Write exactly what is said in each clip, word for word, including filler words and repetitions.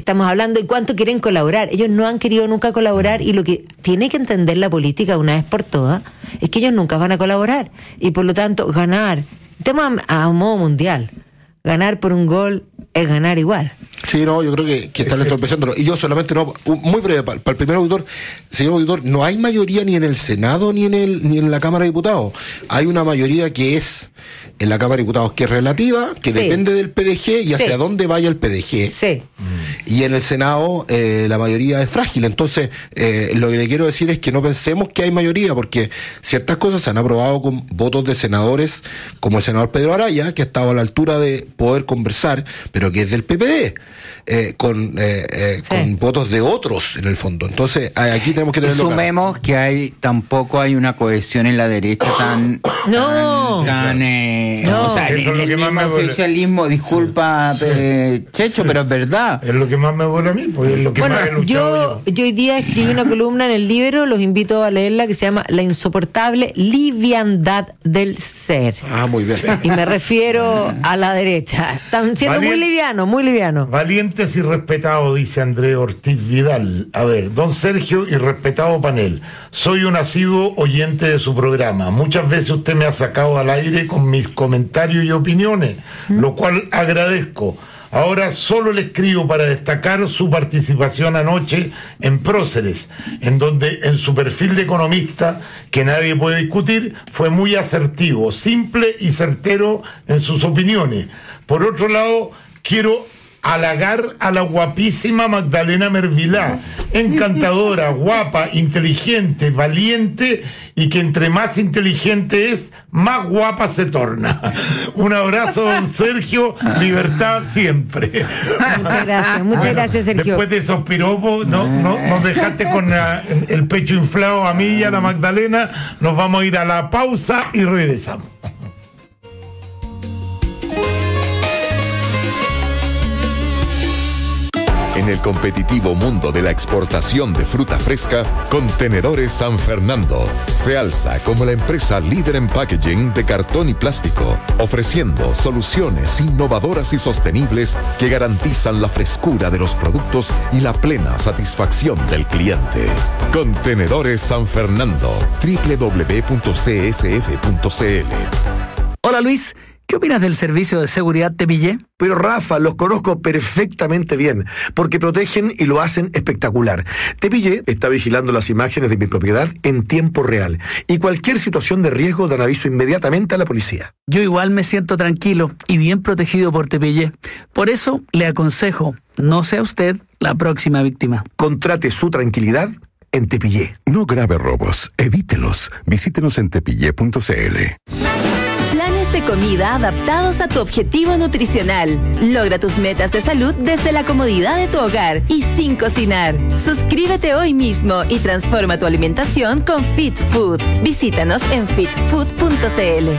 estamos hablando y cuánto quieren colaborar. Ellos no han querido nunca colaborar, y lo que tiene que entender la política una vez por todas es que ellos nunca van a colaborar, y por lo tanto ganar, tema a, a modo mundial, ganar por un gol es ganar igual. Sí, no, yo creo que, que están entorpeciéndolo. Y yo solamente, no, muy breve, para, para el primer auditor, señor auditor, no hay mayoría ni en el Senado ni en el ni en la Cámara de Diputados. Hay una mayoría que es en la Cámara de Diputados que es relativa, que sí. depende del P D G y hacia sí. dónde vaya el P D G. Sí. Y en el Senado eh, la mayoría es frágil. Entonces, eh, lo que le quiero decir es que no pensemos que hay mayoría, porque ciertas cosas se han aprobado con votos de senadores, como el senador Pedro Araya, que ha estado a la altura de poder conversar, pero que es del P P D. Eh, con eh, eh, sí. con votos de otros en el fondo. Entonces aquí tenemos que tenerlo sumemos claro. que hay tampoco hay una cohesión en la derecha tan no tan, tan eh, no o sea, eso el, es lo que el más me socialismo duele. disculpa sí. eh, Checho, pero es verdad, es lo que más me duele a mí, porque es lo que bueno, más he luchado yo, yo yo hoy día escribí una columna en el Libro, los invito a leerla, que se llama La insoportable liviandad del ser. Ah, muy bien. Y me refiero a la derecha. Están siendo Valien... muy livianos, muy livianos. Valientes y respetados, dice Andrés Ortiz Vidal. A ver, don Sergio y respetado panel, soy un asiduo oyente de su programa. Muchas veces usted me ha sacado al aire con mis comentarios y opiniones, ¿Mm? lo cual agradezco. Ahora solo le escribo para destacar su participación anoche en Próceres, en donde en su perfil de economista, que nadie puede discutir, fue muy asertivo, simple y certero en sus opiniones. Por otro lado, quiero halagar a la guapísima Magdalena Mervilá, encantadora, guapa, inteligente, valiente, y que entre más inteligente es, más guapa se torna. Un abrazo, don Sergio, libertad siempre. Muchas gracias, muchas bueno, gracias, Sergio. Después de esos piropos, no, no, nos dejaste con la, el pecho inflado a mí y a la Magdalena. Nos vamos a ir a la pausa y regresamos. En el competitivo mundo de la exportación de fruta fresca, Contenedores San Fernando se alza como la empresa líder en packaging de cartón y plástico, ofreciendo soluciones innovadoras y sostenibles que garantizan la frescura de los productos y la plena satisfacción del cliente. Contenedores San Fernando, doble u doble u doble u punto c s f punto c l. Hola Luis, ¿qué opinas del servicio de seguridad Tepillé? Pero Rafa, los conozco perfectamente bien, porque protegen y lo hacen espectacular. Tepillé está vigilando las imágenes de mi propiedad en tiempo real, y cualquier situación de riesgo dan aviso inmediatamente a la policía. Yo igual me siento tranquilo y bien protegido por Tepillé. Por eso le aconsejo, no sea usted la próxima víctima. Contrate su tranquilidad en Tepillé. No grave robos, evítelos. Visítenos en tepillé punto c l. Planes de comida adaptados a tu objetivo nutricional. Logra tus metas de salud desde la comodidad de tu hogar y sin cocinar. Suscríbete hoy mismo y transforma tu alimentación con Fit Food. Visítanos en fit food punto c l.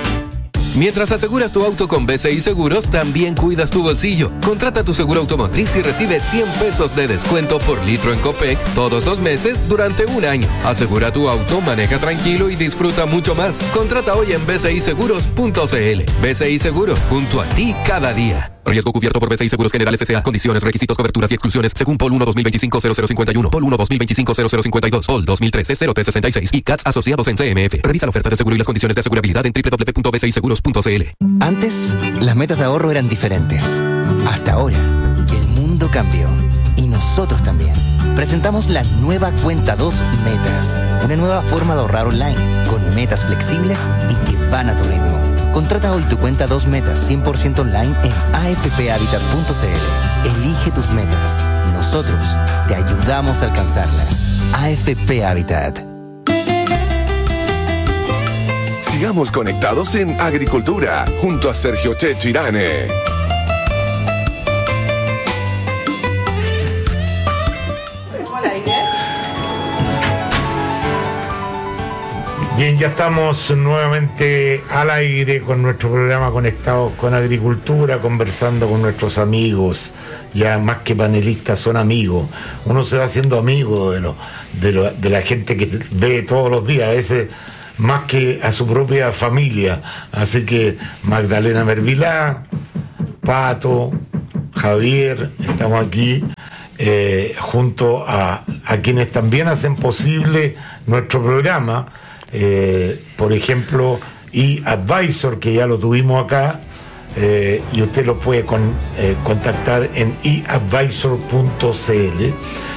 Mientras aseguras tu auto con B C I Seguros, también cuidas tu bolsillo. Contrata tu seguro automotriz y recibe cien pesos de descuento por litro en Copec todos los meses durante un año. Asegura tu auto, maneja tranquilo y disfruta mucho más. Contrata hoy en b c i seguros punto c l. B C I Seguros, junto a ti cada día. Riesgo cubierto por B C I Seguros Generales S A. Condiciones, requisitos, coberturas y exclusiones según P O L uno dos mil veinticinco cero cero cincuenta y uno, P O L uno dos mil veinticinco cero cero cincuenta y dos, P O L dos mil trece cero tres sesenta y seis y C A T S asociados en C M F. Revisa la oferta de seguro y las condiciones de asegurabilidad en doble u doble u doble u punto b c i seguros punto c l. Antes, las metas de ahorro eran diferentes. Hasta ahora, que el mundo cambió. Y nosotros también. Presentamos la nueva Cuenta dos Metas. Una nueva forma de ahorrar online, con metas flexibles y que van a tu ritmo. Contrata hoy tu Cuenta dos Metas cien por ciento online en a f p habitat punto c l. Elige tus metas. Nosotros te ayudamos a alcanzarlas. A F P Habitat. Sigamos conectados en Agricultura, junto a Sergio Checho Irane. Bien, ya estamos nuevamente al aire con nuestro programa Conectados con Agricultura, conversando con nuestros amigos, ya más que panelistas, son amigos. Uno se va haciendo amigo de, lo, de, lo, de la gente que ve todos los días, a veces más que a su propia familia. Así que Magdalena Mervilá, Pato, Javier, estamos aquí eh, junto a, a quienes también hacen posible nuestro programa, eh, por ejemplo, eAdvisor, que ya lo tuvimos acá, eh, y usted lo puede con, eh, contactar en e advisor punto c l.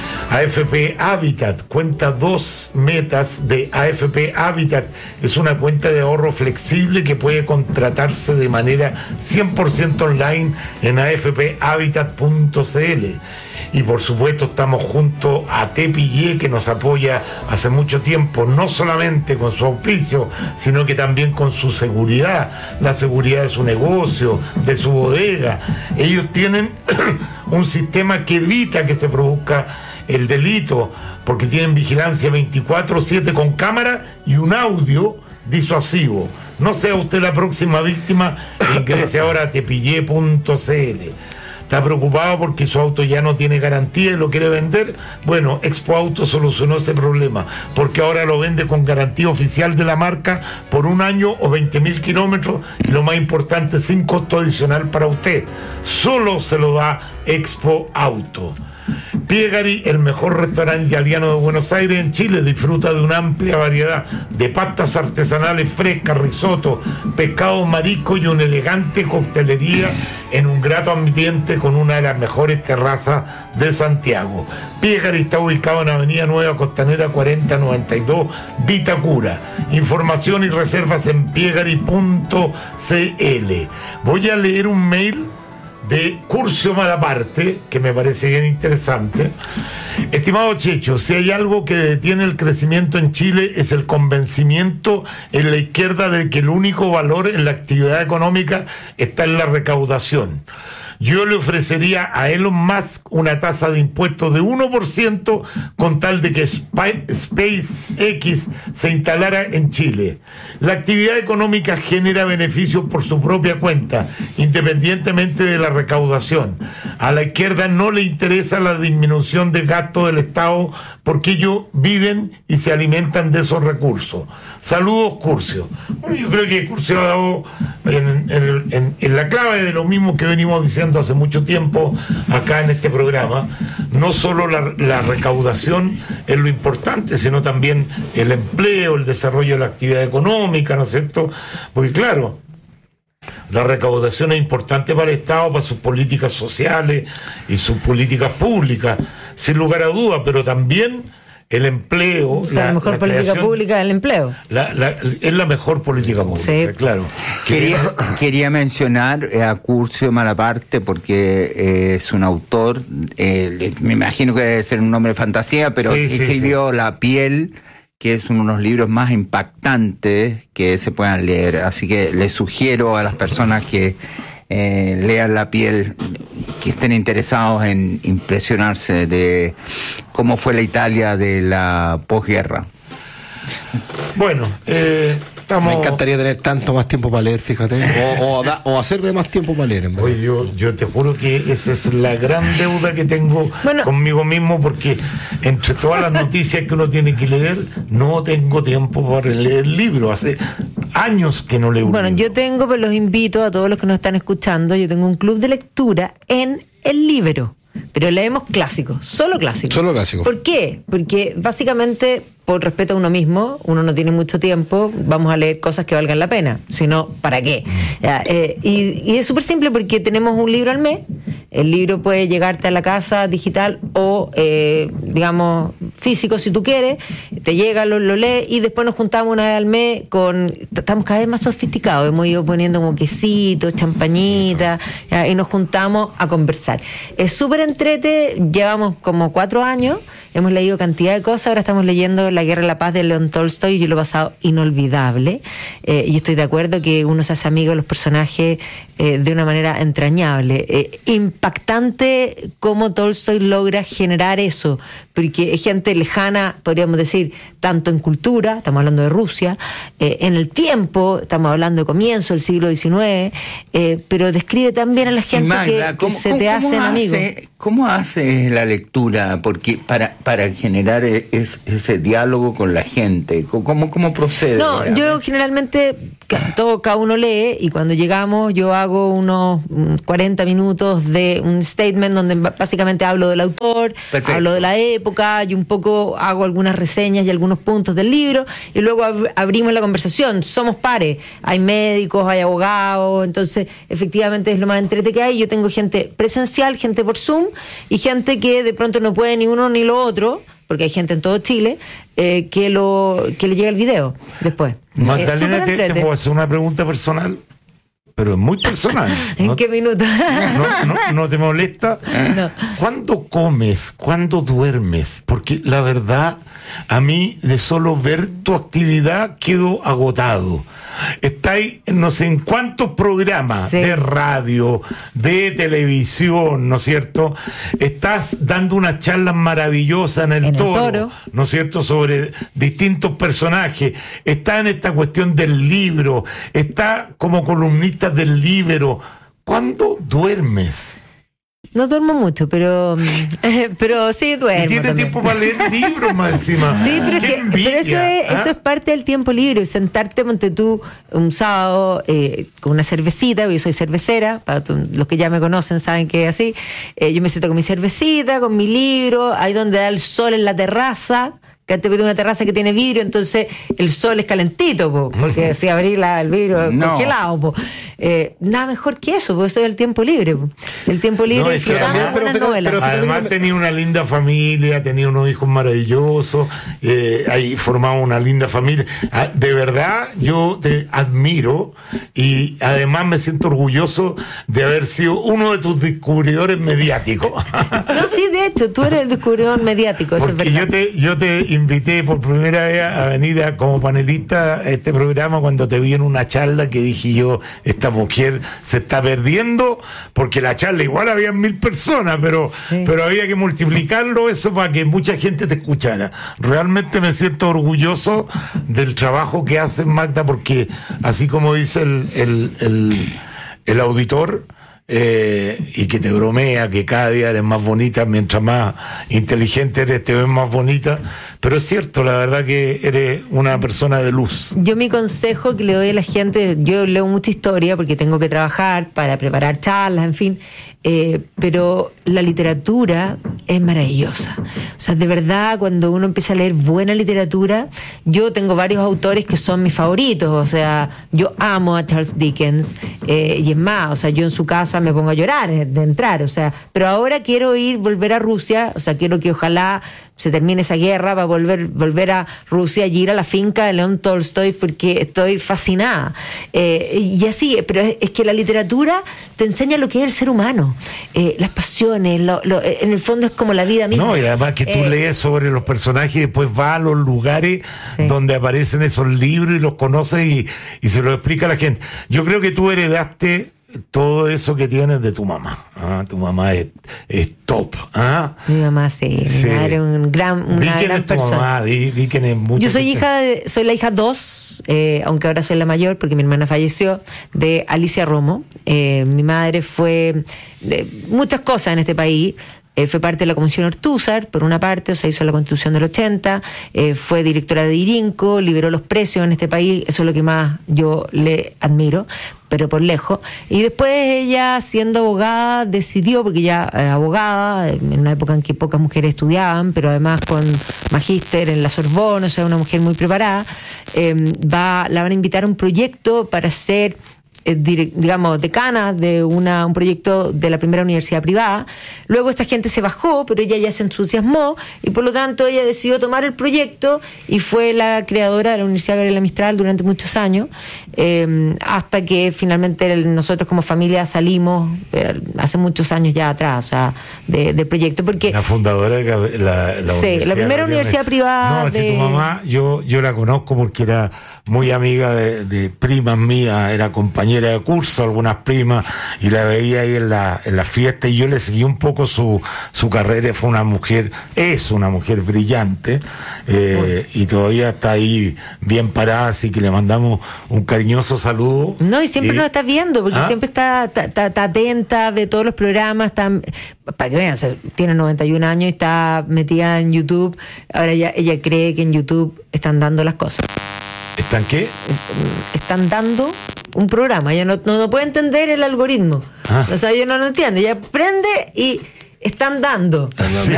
A F P Habitat, cuenta dos metas de A F P Habitat. Es una cuenta de ahorro flexible que puede contratarse de manera cien por ciento online en a f p habitat punto c l. Y por supuesto estamos junto a Tepillé, que nos apoya hace mucho tiempo, no solamente con su auspicio, sino que también con su seguridad, la seguridad de su negocio, de su bodega. Ellos tienen un sistema que evita que se produzca el delito, porque tienen vigilancia veinticuatro siete con cámara y un audio disuasivo. No sea usted la próxima víctima, ingrese ahora a tepillé punto c l. ¿Está preocupado porque su auto ya no tiene garantía y lo quiere vender? Bueno, Expo Auto solucionó ese problema, porque ahora lo vende con garantía oficial de la marca por un año o veinte mil kilómetros, y lo más importante, sin costo adicional para usted. Solo se lo da Expo Auto. Piegari, el mejor restaurante italiano de Buenos Aires en Chile, disfruta de una amplia variedad de pastas artesanales frescas, risotto, pescado, marisco y una elegante coctelería en un grato ambiente con una de las mejores terrazas de Santiago. Piegari está ubicado en Avenida Nueva Costanera cuarenta noventa y dos, Vitacura. Información y reservas en piegari punto c l. Voy a leer un mail de Curcio Malaparte, que me parece bien interesante. Estimado Checho, si hay algo que detiene el crecimiento en Chile es el convencimiento en la izquierda de que el único valor en la actividad económica está en la recaudación. Yo le ofrecería a Elon Musk una tasa de impuestos de uno por ciento con tal de que SpaceX se instalara en Chile. La actividad económica genera beneficios por su propia cuenta, independientemente de la recaudación. A la izquierda no le interesa la disminución de gasto del Estado porque ellos viven y se alimentan de esos recursos. Saludos, Curcio. Bueno, yo creo que Curcio ha dado en, en, en, en la clave de lo mismo que venimos diciendo hace mucho tiempo acá en este programa. No solo la, la recaudación es lo importante, sino también el empleo, el desarrollo de la actividad económica, ¿no es cierto? Porque claro, la recaudación es importante para el Estado, para sus políticas sociales y sus políticas públicas, sin lugar a dudas, pero también el empleo. O sea, la, la mejor la política creación, pública es el empleo. La, la, es la mejor política pública, sí. Claro. Quería, quería mencionar a Curcio Malaparte porque eh, es un autor, eh, me imagino que debe ser un nombre de fantasía, pero sí, escribió sí, sí. La piel, que es uno de los libros más impactantes que se puedan leer. Así que les sugiero a las personas que eh, lean La piel, que estén interesados en impresionarse de cómo fue la Italia de la posguerra. Bueno, eh, estamos... me encantaría tener tanto más tiempo para leer, fíjate, o, o, da, o hacerme más tiempo para leer, en verdad. Oye, yo, yo te juro que esa es la gran deuda que tengo bueno, conmigo mismo, porque entre todas las noticias que uno tiene que leer, no tengo tiempo para leer libros. Hace años que no leo un Bueno, libro. Yo tengo, pero los invito a todos los que nos están escuchando, yo tengo un club de lectura en El Libro, pero leemos clásicos, solo clásicos. Solo clásicos. ¿Por qué? Porque básicamente, por respeto a uno mismo, uno no tiene mucho tiempo, vamos a leer cosas que valgan la pena, si no, ¿para qué? Ya, eh, y, y es súper simple porque tenemos un libro al mes, el libro puede llegarte a la casa digital o, eh, digamos, físico si tú quieres, te llega, lo, lo lees y después nos juntamos una vez al mes con... Estamos cada vez más sofisticados, hemos ido poniendo como quesitos, champañitas, ya, y nos juntamos a conversar. Es súper entrete, llevamos como cuatro años, hemos leído cantidad de cosas, ahora estamos leyendo La Guerra y la Paz de León Tolstoy y yo lo he pasado inolvidable, eh, y estoy de acuerdo que uno se hace amigo de los personajes eh, de una manera entrañable. Eh, impactante cómo Tolstoy logra generar eso, porque es gente lejana, podríamos decir, tanto en cultura, estamos hablando de Rusia, eh, en el tiempo, estamos hablando de comienzo del siglo diecinueve, eh, pero describe también a la gente Magda, que, que se te hacen amigos. ¿Cómo hace la lectura? Porque para, para generar es, ese diálogo diálogo con la gente? ¿Cómo, cómo procede? No, digamos? yo generalmente, todo, cada uno lee, y cuando llegamos yo hago unos cuarenta minutos de un statement donde básicamente hablo del autor, Perfecto. hablo de la época, y un poco hago algunas reseñas y algunos puntos del libro, y luego ab- abrimos la conversación. Somos pares, hay médicos, hay abogados, entonces efectivamente es lo más entrete que hay. Yo tengo gente presencial, gente por Zoom, y gente que de pronto no puede ni uno ni lo otro, porque hay gente en todo Chile, eh, que lo que le llega el video después. Magdalena, eh, te, te puedo hacer una pregunta personal, pero es muy personal. ¿En ¿No, qué minuto? no, no, ¿No te molesta? No. ¿Cuándo comes? ¿Cuándo duermes? Porque la verdad, a mí de solo ver tu actividad quedo agotado. Estáis, no sé en cuántos programas sí. de radio, de televisión, ¿no es cierto? Estás dando unas charlas maravillosas en el, en toro, el Toro, ¿no es cierto?, sobre distintos personajes. Está en esta cuestión del libro, está como columnista del libro. ¿Cuándo duermes? No duermo mucho, pero eh, pero sí duermo. Y tiene también. tiempo para leer libros más encima. Sí, pero, que, pero eso, es, ¿ah? eso es parte del tiempo libre. Sentarte, ponte tú, un sábado eh, con una cervecita, yo soy cervecera, para tu, los que ya me conocen saben que es así. Eh, yo me siento con mi cervecita, con mi libro, ahí donde da el sol en la terraza. Que te pido una terraza que tiene vidrio, entonces el sol es calentito, po, porque si abrir la, el vidrio no. congelado, po. Eh, nada mejor que eso, porque eso es el tiempo libre, po. El tiempo libre no, es que además, pero, pero, novelas. Pero, además tenía una linda familia, tenía unos hijos maravillosos, eh, ahí formaba una linda familia. De verdad, yo te admiro y además me siento orgulloso de haber sido uno de tus descubridores mediáticos. No, sí, de hecho, tú eres el descubridor mediático, eso porque es verdad. yo te, yo te invité por primera vez a venir a, como panelista a este programa cuando te vi en una charla que dije yo, esta mujer se está perdiendo, porque la charla igual había mil personas, pero, sí. pero había que multiplicarlo eso para que mucha gente te escuchara. Realmente me siento orgulloso del trabajo que hace Magda, porque así como dice el, el, el, el auditor, Eh, y que te bromea que cada día eres más bonita, mientras más inteligente eres te ves más bonita, pero es cierto, la verdad que eres una persona de luz. Yo mi consejo que le doy a la gente, yo leo mucha historia porque tengo que trabajar para preparar charlas, en fin, eh, pero la literatura es maravillosa. O sea, de verdad, cuando uno empieza a leer buena literatura, yo tengo varios autores que son mis favoritos, o sea, yo amo a Charles Dickens, eh, y es más, o sea, yo en su casa me pongo a llorar de entrar, o sea, pero ahora quiero ir, volver a Rusia, o sea, quiero que ojalá se termine esa guerra para volver, volver a Rusia y ir a la finca de León Tolstoy porque estoy fascinada. Eh, y así, pero es, es que la literatura te enseña lo que es el ser humano, eh, las pasiones, lo, lo, en el fondo es como la vida misma. No, y además que tú eh, lees sobre los personajes y después vas a los lugares sí. donde aparecen esos libros y los conoces y, y se los explica a la gente. Yo creo que tú heredaste todo eso que tienes de tu mamá. ¿Ah? Tu mamá es, es top. ¿Ah? Mi mamá sí, sí. Mi mamá era un gran, una di quién gran es tu persona. Mamá, di, di quién es mucho Yo soy que hija de, soy la hija dos, eh, aunque ahora soy la mayor porque mi hermana falleció, de Alicia Romo. Eh, mi madre fue de muchas cosas en este país. Eh, fue parte de la Comisión Ortúzar, por una parte, o sea, hizo la Constitución del ochenta, eh, fue directora de IRINCO, liberó los precios en este país, eso es lo que más yo le admiro, pero por lejos. Y después ella, siendo abogada, decidió, porque ya eh, abogada, en una época en que pocas mujeres estudiaban, pero además con magíster en la Sorbonne, o sea, una mujer muy preparada, eh, va, la van a invitar a un proyecto para ser digamos, decana de una, un proyecto de la primera universidad privada. Luego esta gente se bajó, pero ella ya se entusiasmó y por lo tanto ella decidió tomar el proyecto y fue la creadora de la Universidad Gabriela Mistral durante muchos años, eh, hasta que finalmente nosotros como familia salimos eh, hace muchos años ya atrás, o sea, de, del proyecto. Porque la fundadora de la, la, sí, la primera universidad privada. No, de... si tu mamá, yo, yo la conozco porque era muy amiga de, de primas mías, era compañera compañera de curso, algunas primas, y la veía ahí en la, en la fiesta, y yo le seguí un poco su, su carrera. Fue una mujer, es una mujer brillante, eh, y todavía está ahí bien parada, así que le mandamos un cariñoso saludo. No, y siempre y, nos está viendo, porque ¿ah? siempre está, está, está, está atenta, ve todos los programas, está, para que vean, tiene noventa y un años y está metida en YouTube. Ahora ella, ella cree que en YouTube están dando las cosas. ¿Están qué? Están dando un programa. Ella no, no, no puede entender el algoritmo. Ah. O sea, ella no lo entiende. Ella prende y están dando. Sí.